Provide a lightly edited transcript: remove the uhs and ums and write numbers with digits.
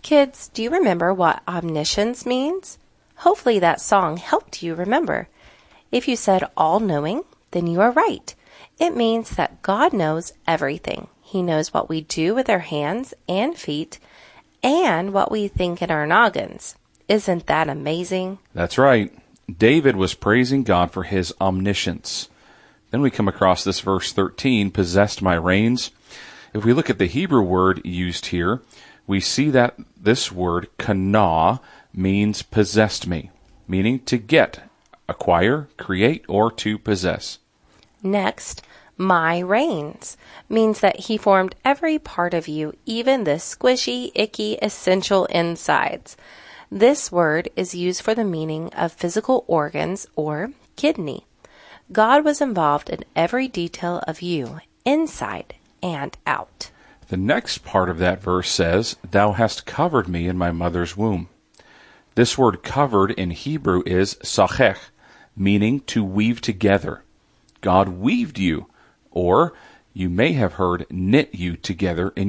Kids, do you remember what omniscience means? Hopefully that song helped you remember. If you said all-knowing, then you are right. It means that God knows everything. He knows what we do with our hands and feet and what we think in our noggins. Isn't that amazing? That's right. David was praising God for his omniscience. Then we come across this verse 13, possessed my reins. If we look at the Hebrew word used here, we see that this word, kana, means possessed me, meaning to get, acquire, create, or to possess. Next, my reins means that he formed every part of you, even the squishy, icky, essential insides. This word is used for the meaning of physical organs or kidney. God was involved in every detail of you, inside and out. The next part of that verse says, thou hast covered me in my mother's womb. This word covered in Hebrew is sachech, meaning to weave together. God weaved you, or you may have heard knit you together in